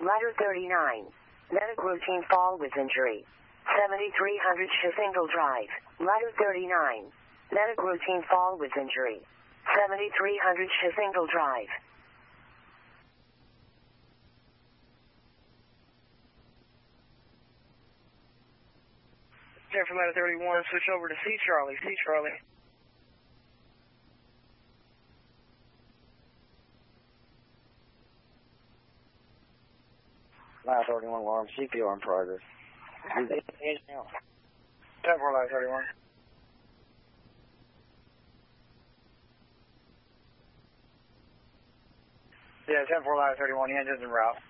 Ladder 39. Medic routine fall with injury. 7300 Shingle Drive. Ladder 39. Medic routine fall with injury. 7300 Shingle Drive. From Ladder 31, switch over to C Charlie. C Charlie. Ladder 31 alarm, CPR in progress. 10-4 Ladder 31. Yeah, 10-4 Ladder 31, the engine's en route.